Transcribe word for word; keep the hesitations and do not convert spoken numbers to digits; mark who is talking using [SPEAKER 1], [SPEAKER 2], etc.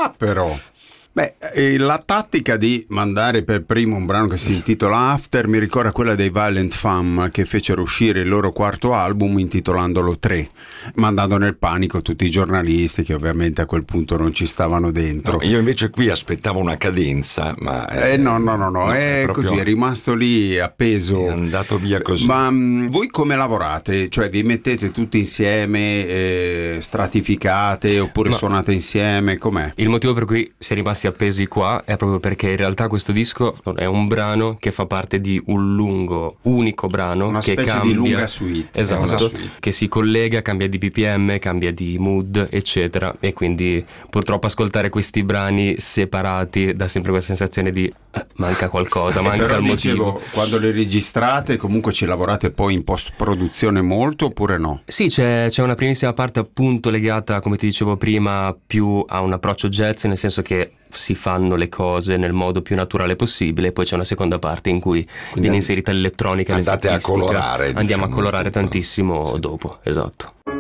[SPEAKER 1] Ah, però. Beh, eh, la tattica di mandare per primo un brano che si intitola After mi ricorda quella dei Violent Femmes, che fecero uscire il loro quarto album intitolandolo tre, mandando nel panico tutti i giornalisti che ovviamente a quel punto non ci stavano dentro.
[SPEAKER 2] No, io invece qui aspettavo una cadenza, ma
[SPEAKER 1] eh, no, no, no, no, no, è, è così, è rimasto lì appeso.
[SPEAKER 2] È andato via così.
[SPEAKER 1] Ma mh, voi come lavorate? Cioè vi mettete tutti insieme, eh, stratificate oppure ma suonate insieme? Com'è?
[SPEAKER 3] Il motivo per cui si è rimasti appesi qua è proprio perché in realtà questo disco è un brano che fa parte di un lungo unico brano,
[SPEAKER 1] una
[SPEAKER 3] che
[SPEAKER 1] specie
[SPEAKER 3] cambia,
[SPEAKER 1] di lunga suite,
[SPEAKER 3] esatto,
[SPEAKER 1] suite.
[SPEAKER 3] che si collega, cambia di B P M, cambia di mood eccetera, e quindi purtroppo ascoltare questi brani separati dà sempre questa sensazione di eh, manca qualcosa, manca
[SPEAKER 1] Però
[SPEAKER 3] il
[SPEAKER 1] dicevo,
[SPEAKER 3] motivo.
[SPEAKER 1] quando le registrate comunque ci lavorate poi in post produzione molto oppure no?
[SPEAKER 3] Sì, c'è, c'è una primissima parte appunto legata, come ti dicevo prima, più a un approccio jazz, nel senso che si fanno le cose nel modo più naturale possibile, e poi c'è una seconda parte in cui Quindi viene inserita l'elettronica,
[SPEAKER 2] andate a colorare,
[SPEAKER 3] andiamo
[SPEAKER 2] diciamo,
[SPEAKER 3] a colorare
[SPEAKER 2] tutto.
[SPEAKER 3] tantissimo
[SPEAKER 2] sì.
[SPEAKER 3] dopo, esatto.